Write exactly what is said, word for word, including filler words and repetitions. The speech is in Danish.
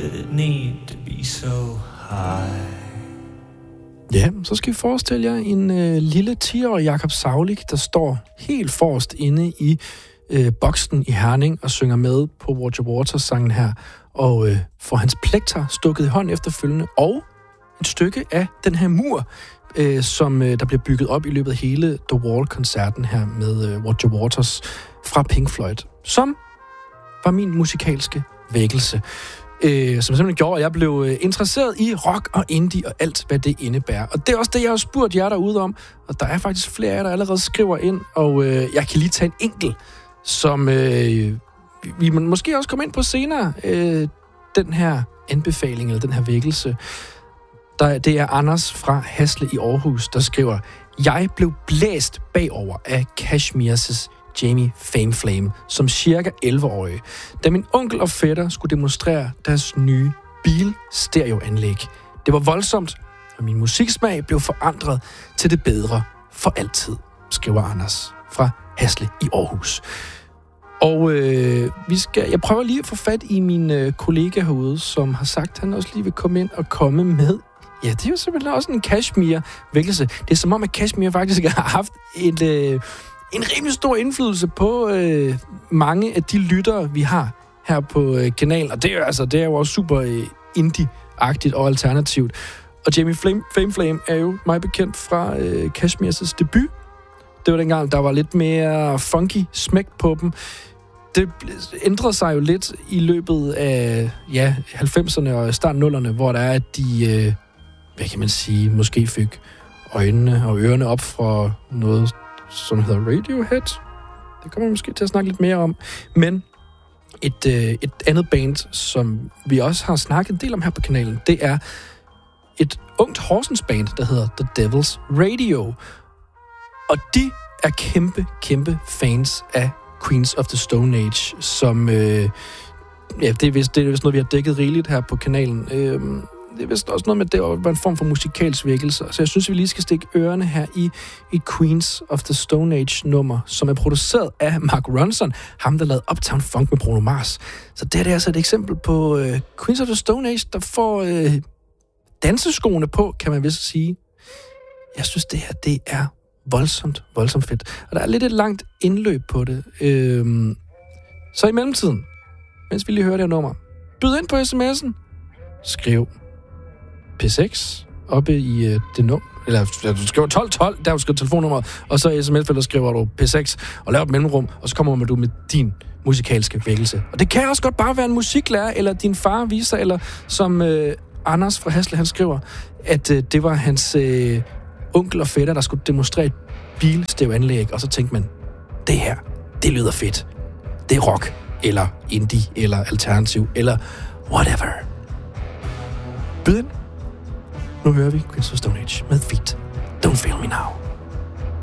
it need to be so high? Ja, så skal vi forestille jer en øh, lille ti-årig Jakob Saulik, der står helt forrest inde i øh, boksen i Herning og synger med på Roger Waters-sangen her, og øh, får hans plekter stukket i hånd efterfølgende, og et stykke af den her mur, øh, som øh, der bliver bygget op i løbet af hele The Wall-koncerten her med øh, Roger Waters fra Pink Floyd, som var min musikalske vækkelse. Øh, som simpelthen gjorde, at jeg blev øh, interesseret i rock og indie og alt, hvad det indebærer. Og det er også det, jeg har spurgt jer derude om. Og der er faktisk flere af jer, der allerede skriver ind, og øh, jeg kan lige tage en enkelt, som øh, vi måske også komme ind på senere. Øh, den her anbefaling, eller den her vækkelse. Der, det er Anders fra Hasle i Aarhus, der skriver: Jeg blev blæst bagover af Kashmirs Jamie Fameflame som cirka elleve-årig, da min onkel og fætter skulle demonstrere deres nye bilstereoanlæg. Det var voldsomt, og min musiksmag blev forandret til det bedre for altid, skriver Anders fra Hasle i Aarhus. Og øh, vi skal, jeg prøver lige at få fat i min øh, kollega herude, som har sagt, at han også lige vil komme ind og komme med. Ja, det er jo simpelthen også en Kashmir-vækkelse. Det er som om, at Kashmir faktisk har haft et... Øh, En rimelig stor indflydelse på øh, mange af de lyttere, vi har her på øh, kanalen. Og det er jo, altså, det er jo også super øh, indie-agtigt og alternativt. Og Jamie Flame, Fameflame er jo meget bekendt fra øh, Kashmirs debut. Det var dengang, der var lidt mere funky smæk på dem. Det ændrede sig jo lidt i løbet af ja, halvfemserne og start nullerne, hvor der er, at de, øh, hvad kan man sige, måske fik øjnene og ørerne op for noget, som hedder Radiohead. Det kommer man måske til at snakke lidt mere om. Men et, øh, et andet band, som vi også har snakket en del om her på kanalen, det er et ungt Horsens band, der hedder The Devil's Radio. Og de er kæmpe, kæmpe fans af Queens of the Stone Age, som... Øh, ja, det er, vist, det er vist noget, vi har dækket rigeligt her på kanalen. Øh, Det er vist også noget med, det var en form for musikalsk vækkelse. Så jeg synes, vi lige skal stikke ørerne her i et Queens of the Stone Age-nummer, som er produceret af Mark Ronson, ham der lavede Uptown Funk med Bruno Mars. Så det er altså et eksempel på uh, Queens of the Stone Age, der får uh, danseskoene på, kan man vist sige. Jeg synes, det her, det er voldsomt, voldsomt fedt. Og der er lidt et langt indløb på det. Uh, så i mellemtiden, mens vi lige hører det her nummer, byd ind på sms'en, skriv P seks oppe i uh, det nummer, eller du skriver tolv tolv, der er du skriver telefonnummeret, og så i sms-feltet skriver du P seks og laver et mellemrum, og så kommer du med din musikalske vækkelse. Og det kan også godt bare være en musiklærer, eller din far viser, eller som uh, Anders fra Hasle, han skriver, at uh, det var hans uh, onkel og fætter, der skulle demonstrere et bilstereoanlæg, og så tænkte man, det her, det lyder fedt. Det er rock, eller indie, eller alternativ, eller whatever. Byd ind. Nu hører vi Queens of Stone Age med Feet. Don't Fail Me Now.